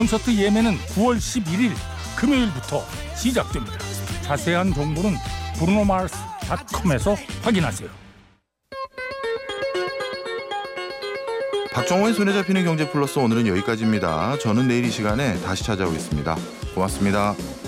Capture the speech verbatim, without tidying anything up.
콘서트 예매는 구월 십일일 금요일부터 시작됩니다. 자세한 정보는 브루노마스 닷컴에서 확인하세요. 박정호의 손에 잡히는 경제 플러스 오늘은 여기까지입니다. 저는 내일 이 시간에 다시 찾아오겠습니다. 고맙습니다.